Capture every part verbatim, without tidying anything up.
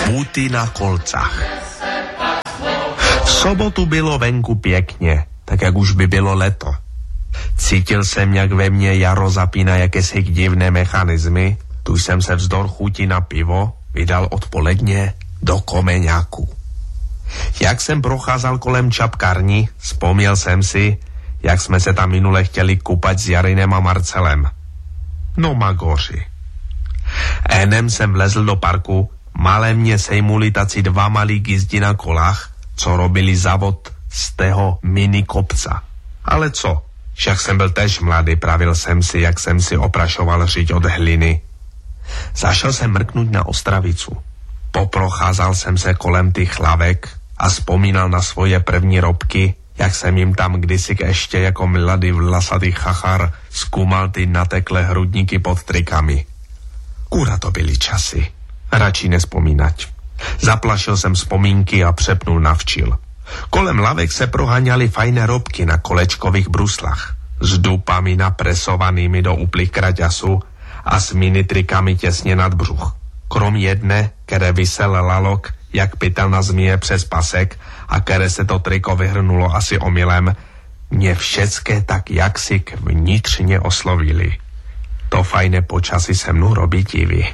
Buty na kolcach. V sobotu bylo venku pěkně, tak jak už by bylo leto. Cítil jsem, jak ve mně jaro zapíná jakési divné mechanismy, tu jsem se vzdor chuti na pivo vydal odpoledně do Komeňáku. Jak jsem procházel kolem čapkární, vzpomněl jsem si, jak jsme se tam minule chtěli kupat s Jarinem a Marcelem. No magoři. Enem jsem vlezl do parku, malé mě sejmuli taci dva malí gizdi na kolách, co robili závod z tého mini kopca. Ale co? Však jsem byl tež mladý, pravil jsem si, jak jsem si oprašoval řiď od hliny. Zašel jsem mrknout na Ostravicu. Poprocházel jsem se kolem těch lavek a vzpomínal na svoje první robky, jak jsem jim tam kdysi ještě jako mladý vlasatý chachar zkoumal ty nateklé hrudníky pod trikami. Kura to byly časy. Radši nespomínať. Zaplašil jsem vzpomínky a přepnul navčil. Kolem lavek se proháňaly fajné robky na kolečkových bruslách s dupami napresovanými do úplných kraťasů a s minitrikami těsně nad břuch. Krom jedné, které vysel lalok, jak pytel na zmije přes pasek a které se to triko vyhrnulo asi omylem, mě všecké tak jaksi vnitřně oslovili. To fajné počasí se mnou robí divy.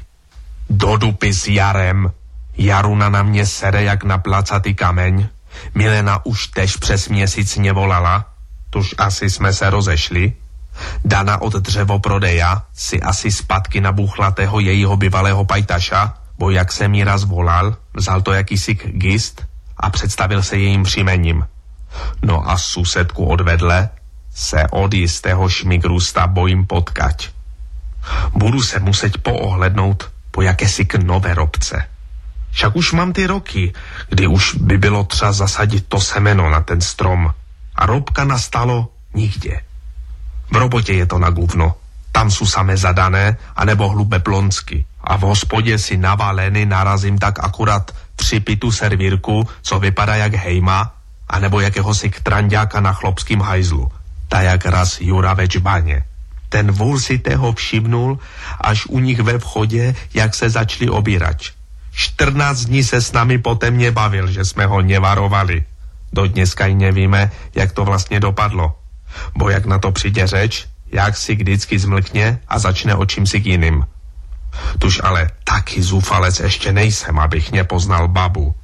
Do dupy s Jarem. Jaruna na mě sere jak na placatý kameň. Milena už tež přes měsíc nevolala, tuž asi jsme se rozešli. Dana od dřevoprodeja si asi zpátky nabuchla tého jejího bývalého pajtaša, bo jak se mi raz volal, vzal to jakýsi gist a představil se jejím příjmením. No a susedku odvedle se od jistého šmigrusta bojím potkať. Budu se muset poohlednout po jakési nové robce. Však už mám ty roky, kdy už by bylo třeba zasadit to semeno na ten strom. A robka nastalo nikde. V robotě je to na guvno. Tam jsou samé zadané, anebo hlubé plonsky. A v hospodě si navaleny narazím tak akurát tři pitu servírku, co vypadá jak hejma, anebo jakéhosi ktranďáka na chlopským hajzlu. Ta jak raz Jura ve čbaně. Ten vůl si toho všimnul, až u nich ve vchodě, jak se začali obírač. čtrnáct dní se s nami potemně bavil, že jsme ho nevarovali. Do dneska i nevíme, jak to vlastně dopadlo. Bo jak na to přijde řeč, jak si vždycky zmlkne a začne o čím si k jiným. Tuž ale taky zúfalec ještě nejsem, abych nepoznal babu.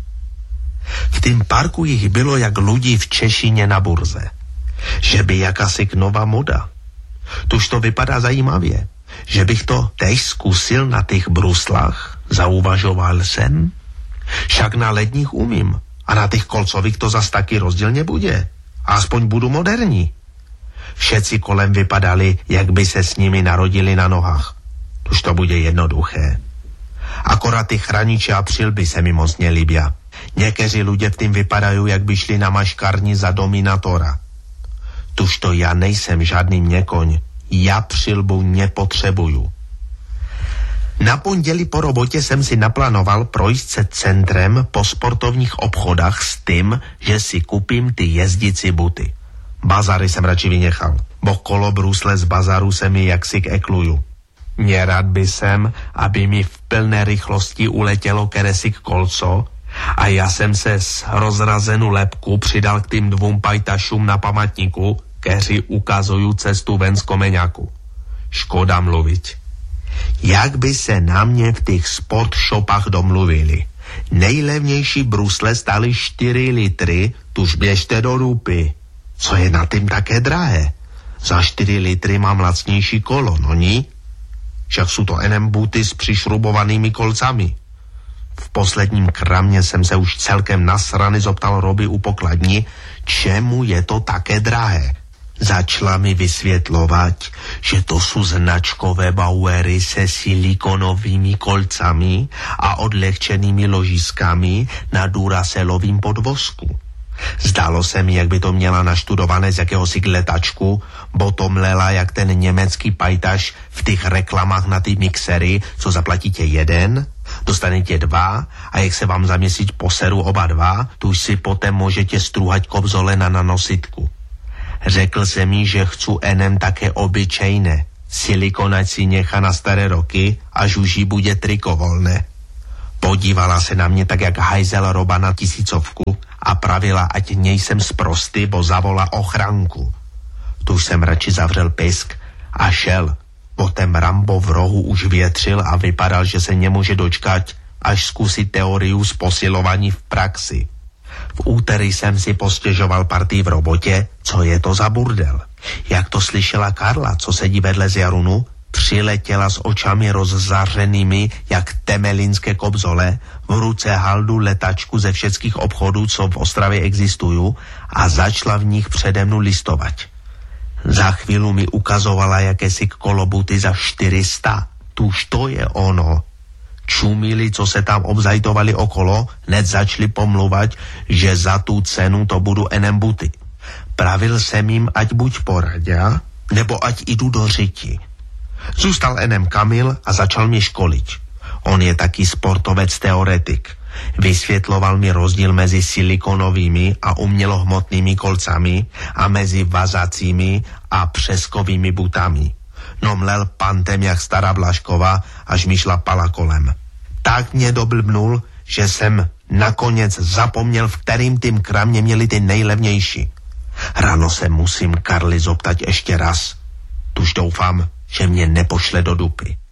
V tým parku jich bylo jak lidí v Češině na burze. Že by jakási nová moda. Tuž to vypadá zajímavě, že bych to tež zkusil na těch bruslách, zauvažoval jsem. Však na ledních umím a na těch kolcových to zas taky rozdíl nebude. Aspoň budu moderní. Všetci kolem vypadali, jak by se s nimi narodili na nohách. Tuž to bude jednoduché. Akorát ty chraniče a přilby se mi moc nelíbia. Někteří lidé v tým vypadají, jak by šli na maškarni za dominatora. Tuž to já nejsem žádný měkoň. Já přilbu nepotřebuju. Na pondělí po robotě jsem si naplánoval projít se centrem po sportovních obchodách s tím, že si kupím ty jezdicí buty. Bazary jsem radši vynechal, bo kolo brusle z bazaru se mi jaksi ekluju. Nerad by jsem, aby mi v plné rychlosti uletělo keresik kolco a já jsem se z rozrazenou lepku přidal k tým dvům pajtašům na pamatníku, kteří ukazují cestu ven z Komeňáku. Škoda mluvit. Jak by se na mě v těch sportshopách domluvili. Nejlevnější brusle stály čtyři litry, tuž běžte do Rupy. Co je na tím také drahé? Za čtyři litry mám lacnější kolo, no ní? Však jsou to enem buty s přišrubovanými kolcami. V posledním kramě jsem se už celkem nasrany zoptal Roby u pokladní, čemu je to také drahé. Začala mi vysvětlovat, že to jsou značkové bauery se silikonovými kolcami a odlehčenými ložiskami na duracelovým podvozku. Zdalo se mi, jak by to měla naštudované z jakéhosi letačku, bo to mlela jak ten německý pajtaš v těch reklamách na ty mixery, co zaplatíte jeden, dostanete dva a jak se vám za měsíc poseru oba dva, tu si potom můžete struhať kobzolena na nositku. Řekl se mi, že chci enem také obyčejné. Silikonať si nechá na staré roky, až už jí bude triko volné. Po Podívala se na mě tak, jak hajzel roba na tisícovku a pravila, ať nejsem sprostý, bo zavolá ochranku. Tu jsem radši zavřel pisk a šel. Potom Rambo v rohu už větřil a vypadal, že se nemůže dočkat, až zkusit teoriu z posilování v praxi. V úterý jsem si postěžoval partii v robotě, co je to za burdel. Jak to slyšela Karla, co sedí vedle z Jarunu, přiletěla s očami rozzařenými, jak temelinské kobzole, v ruce haldu letačku ze všeckých obchodů, co v Ostravě existují, a začala v nich přede mnou listovat. Za chvíli mi ukazovala jakési kolobuty za čtyři sta. Tuž to je ono. Čumili, co se tam obzajtovali okolo, hned začali pomluvat, že za tu cenu to budu enem buty. Pravil jsem jim, ať buď poradia, nebo ať jdu do řiti. Zůstal enem Kamil a začal mě školit. On je taky sportovec teoretik. Vysvětloval mi rozdíl mezi silikonovými a umělohmotnými kolcami a mezi vazacími a přeskovými butami. No mlel pantem jak stará Blaškova, až mi šlapala kolem. Tak mě doblbnul, že jsem nakonec zapomněl, v kterým tým kramě měli ty nejlevnější. Ráno se musím Karli zoptat ještě raz. Tuž doufám, že mě nepošle do dupy.